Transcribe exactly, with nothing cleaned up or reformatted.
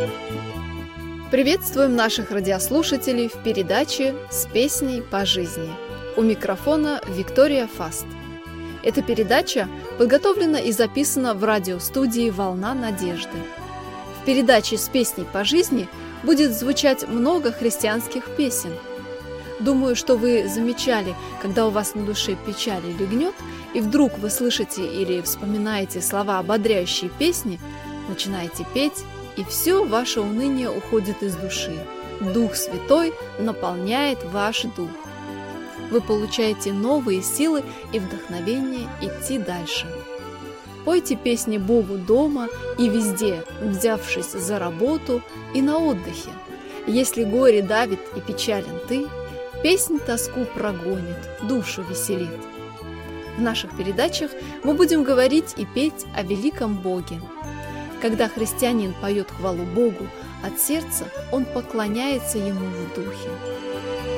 Приветствуем наших радиослушателей в передаче «С песней по жизни». У микрофона Виктория Фаст. Эта передача подготовлена и записана в радиостудии «Волна надежды». В передаче «С песней по жизни» будет звучать много христианских песен. Думаю, что вы замечали, когда у вас на душе печаль или гнет, и вдруг вы слышите или вспоминаете слова ободряющей песни, начинаете петь, и все ваше уныние уходит из души. Дух Святой наполняет ваш дух. Вы получаете новые силы и вдохновение идти дальше. Пойте песни Богу дома и везде, взявшись за работу и на отдыхе. Если горе давит и печален ты, песнь тоску прогонит, душу веселит. В наших передачах мы будем говорить и петь о великом Боге. Когда христианин поет хвалу Богу от сердца, он поклоняется Ему в духе.